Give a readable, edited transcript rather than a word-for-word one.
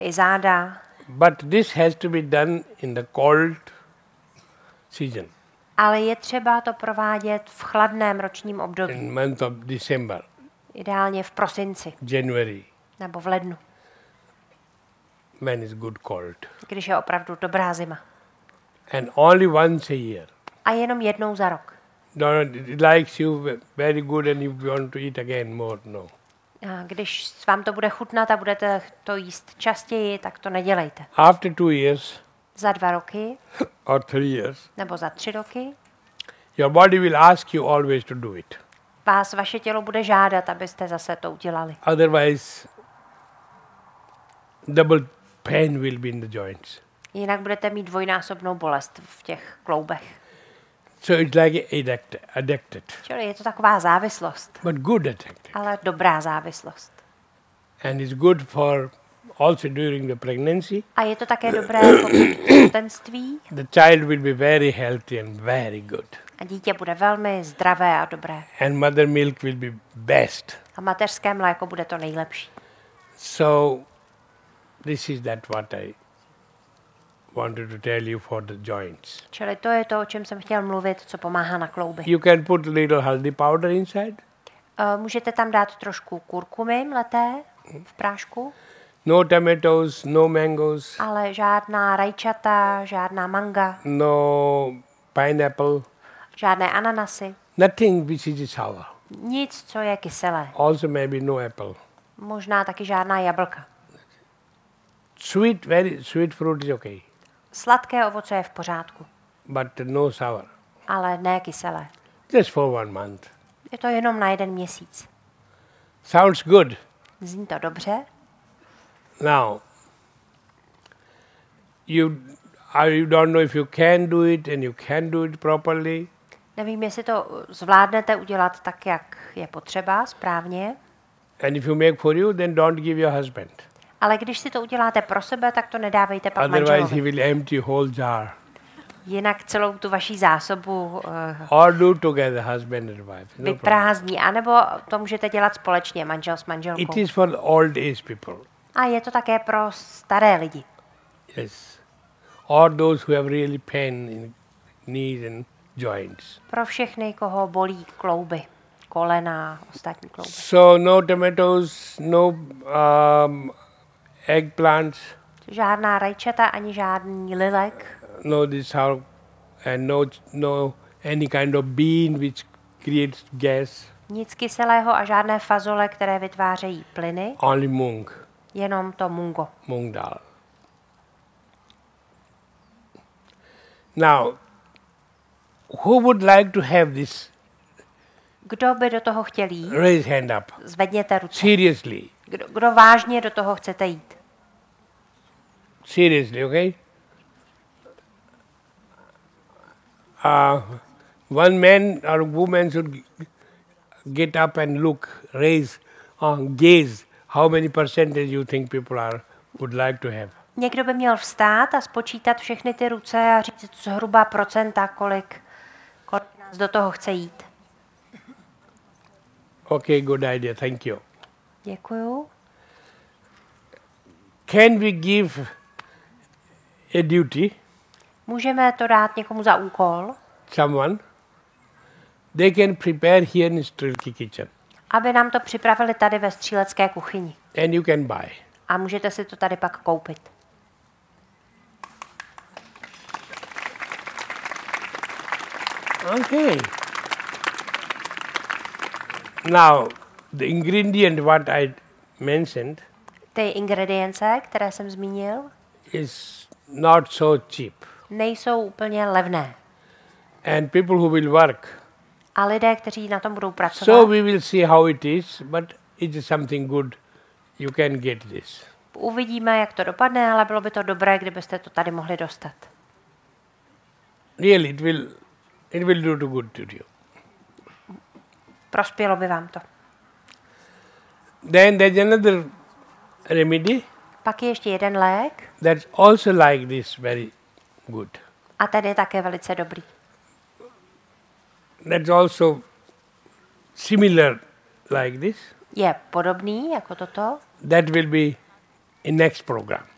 i záda. But this has to be done in the cold season. Ale je třeba to provádět v chladném ročním období. In month of December. Ideálně v prosinci. January. Nebo v lednu. When it's good cold. Když je opravdu dobrá zima. And only once a year. A jenom jednou za rok. It likes you very good and you want to eat again more. No. A když vám to bude chutnat a budete to jíst častěji, tak to nedělejte. After 2 years. Za 2 roky. Or 3 years. Nebo za 3 roky. Your body will ask you always to do it. Vás vaše tělo bude žádat, abyste zase to udělali. Otherwise, double pain will be in the joints. Jinak budete mít dvojnásobnou bolest v těch kloubech. So it's like addicted. Čili je to taková závislost. But good addicted. Ale dobrá závislost. And it's good for also during the pregnancy. A je to také dobré po těhotenství. The child will be very healthy and very good. A dítě bude velmi zdravé a dobré. And mother milk will be best. A mateřské mléko bude to nejlepší. So this is what I wanted to tell you for the joints. Čili to je to, o čem jsem chtěl mluvit, co pomáhá na klouby. You can put little haldi powder inside. Můžete tam dát trošku kurkumy mleté v prášku. No tomatoes, no mangoes. Ale žádná rajčata, žádná manga. No pineapple. Žádné ananasy. Nothing which is sour. Nic, co je kyselé. Also maybe no apple. Možná taky žádná jablka. Sweet, very sweet fruit is okay. Sladké ovoce je v pořádku. But no sour. Ale ne kyselé. Just for 1 month. Je to jenom na 1 měsíc. Sounds good. Zní to dobře. Now, you don't know if you can do it and you can do it properly. Nevím, jestli to zvládnete udělat tak, jak je potřeba, správně. And if you make for you, then don't give your husband. Ale když si to uděláte pro sebe, tak to nedávejte pak Otherwise manželovi. he will empty whole jar. Jinak celou tu vaší zásobu Or do together, husband and wife. No vyprázdní. A nebo to můžete dělat společně, manžel s manželkou. it is for old age people. A je to také pro staré lidi. Yes. Or those who have really pain in knees and joints. Pro všechny, koho bolí klouby, kolena, ostatní klouby. So no tomatoes, no eggplants. Žádná rajčata ani žádný lilek. No this how, and no any kind of bean which creates gas. Nic kyselého a žádné fazole, které vytvářejí plyny. Only mung. Jenom to mungo. Mung dal. Now, who would like to have this? Kdo by do toho chtěl jít? Raise hand up. Zvedněte ruce. Seriously. Kdo vážně do toho chcete jít? Seriously, okay? One man or woman should get up and look, raise, gaze. How many percentage you think people would like to have? Někdo by měl vstát a spočítat všechny ty ruce a říct zhruba procenta, kolik nás do toho chce jít. Okay, good idea. Thank you. Děkuju. Can we give a duty? Můžeme to dát někomu za úkol, Someone. They can prepare here in Strilky kitchen. aby nám to připravili tady ve střílecké kuchyni. And you can buy. A můžete si to tady pak koupit. Okay. Now, the ingredient what I mentioned Ty ingredience, které jsem zmínil, is not so cheap. nejsou úplně levné. And people who will work. A lidé, kteří na tom budou pracovat, So we will see how it is, but it is something good. You can get this. uvidíme, jak to dopadne, ale bylo by to dobré, kdybyste to tady mohli dostat. Really, it will do good to you. Prospělo by vám to. Then there's another remedy Pak je ještě jeden lék that's also like this, very good. a ten je také velice dobrý. That's also similar like this. Je podobný jako toto. That will be in next program.